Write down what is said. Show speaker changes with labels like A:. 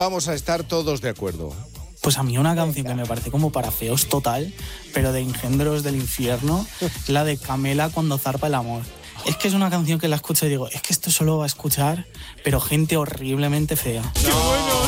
A: vamos a estar todos de acuerdo.
B: Pues a mí una canción que me parece como para feos total, pero de engendros del infierno, la de Camela cuando zarpa el amor. Es que es una canción que la escucho y digo, es que esto solo va a escuchar, pero gente horriblemente fea.
A: ¡Qué bueno!